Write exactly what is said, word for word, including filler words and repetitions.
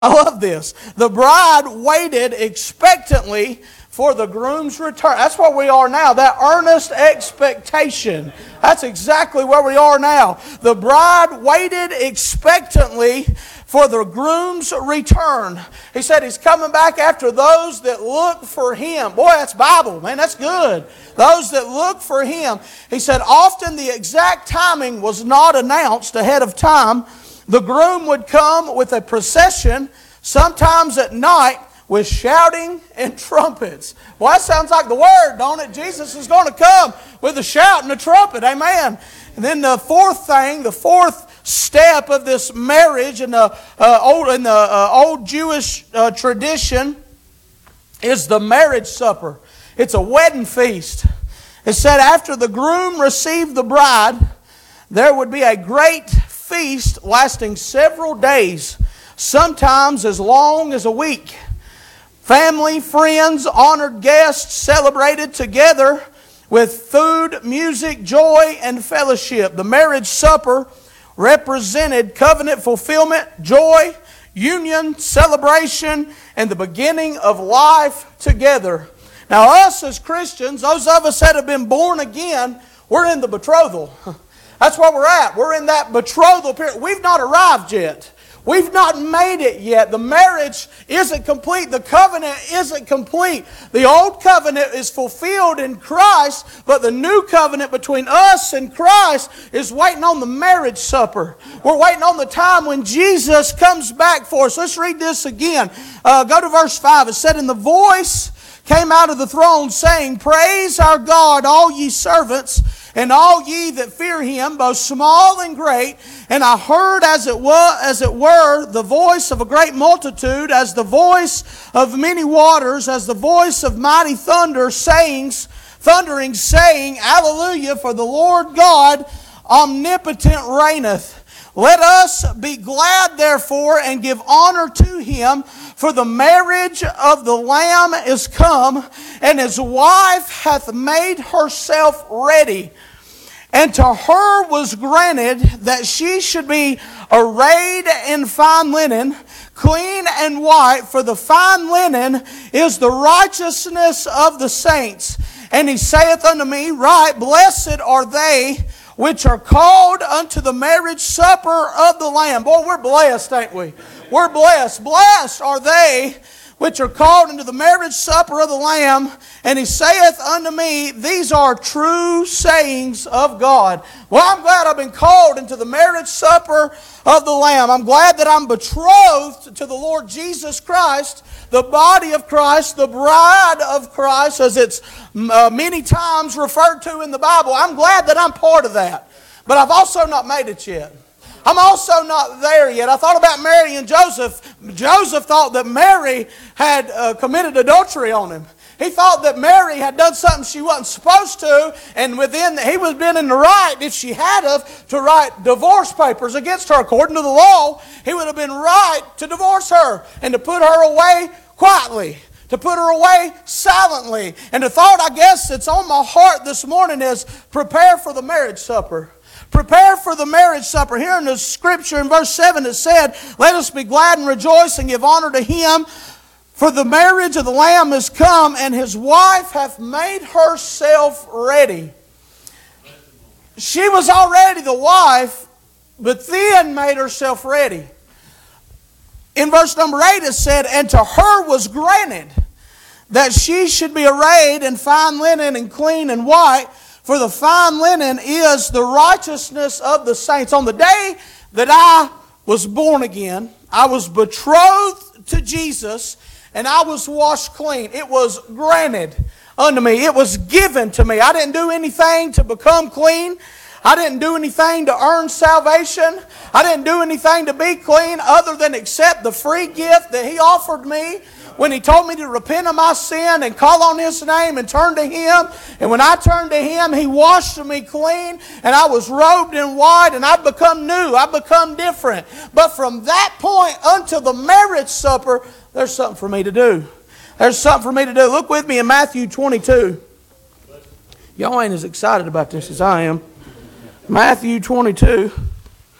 I love this. The bride waited expectantly for the groom's return. That's where we are now. That earnest expectation. That's exactly where we are now. The bride waited expectantly for the groom's return. He said he's coming back after those that look for him. Boy, that's Bible, man. That's good. Those that look for him. He said often the exact timing was not announced ahead of time. The groom would come with a procession, sometimes at night, with shouting and trumpets. Well, that sounds like the Word, don't it? Jesus is going to come with a shout and a trumpet. Amen. And then the fourth thing, the fourth step of this marriage in the uh, old in the uh, old Jewish uh, tradition is the marriage supper. It's a wedding feast. It said after the groom received the bride, there would be a great feast lasting several days, sometimes as long as a week. Family, friends, honored guests celebrated together with food, music, joy, and fellowship. The marriage supper represented covenant fulfillment, joy, union, celebration, and the beginning of life together. Now us as Christians, those of us that have been born again, we're in the betrothal. That's where we're at. We're in that betrothal period. We've not arrived yet. We've not made it yet. The marriage isn't complete. The covenant isn't complete. The old covenant is fulfilled in Christ, but the new covenant between us and Christ is waiting on the marriage supper. We're waiting on the time when Jesus comes back for us. Let's read this again. Uh, go to verse five. It said, "And the voice came out of the throne, saying, Praise our God, all ye servants, and all ye that fear him, both small and great. And I heard as it was, as it were, the voice of a great multitude, as the voice of many waters, as the voice of mighty thunder, sayings, thundering, saying, Alleluia, for the Lord God omnipotent reigneth. Let us be glad, therefore, and give honor to him, for the marriage of the Lamb is come, and his wife hath made herself ready. And to her was granted that she should be arrayed in fine linen, clean and white, for the fine linen is the righteousness of the saints. And he saith unto me, Right, blessed are they which are called unto the marriage supper of the Lamb." Boy, we're blessed, ain't we? We're blessed. Blessed are they which are called into the marriage supper of the Lamb. And he saith unto me, These are true sayings of God. Well, I'm glad I've been called into the marriage supper of the Lamb. I'm glad that I'm betrothed to the Lord Jesus Christ, the body of Christ, the bride of Christ, as it's uh, many times referred to in the Bible. I'm glad that I'm part of that. But I've also not made it yet. I'm also not there yet. I thought about Mary and Joseph. Joseph thought that Mary had uh, committed adultery on him. He thought that Mary had done something she wasn't supposed to, and within he would have been in the right, if she had of, to write divorce papers against her. According to the law, he would have been right to divorce her and to put her away quietly, to put her away silently. And the thought, I guess, that's on my heart this morning is prepare for the marriage supper. Prepare for the marriage supper. Here in the scripture in verse seven it said, Let us be glad and rejoice and give honor to him, for the marriage of the Lamb is come, and his wife hath made herself ready. She was already the wife, but then made herself ready. In verse number eight it said, And to her was granted that she should be arrayed in fine linen and clean and white, for the fine linen is the righteousness of the saints. On the day that I was born again, I was betrothed to Jesus, and I was washed clean. It was granted unto me. It was given to me. I didn't do anything to become clean. I didn't do anything to earn salvation. I didn't do anything to be clean other than accept the free gift that He offered me when He told me to repent of my sin and call on His name and turn to Him. And when I turned to Him, He washed me clean, and I was robed in white, and I've become new. I've become different. But from that point until the marriage supper, there's something for me to do. There's something for me to do. Look with me in Matthew twenty-two. Y'all ain't as excited about this as I am. Matthew twenty-two.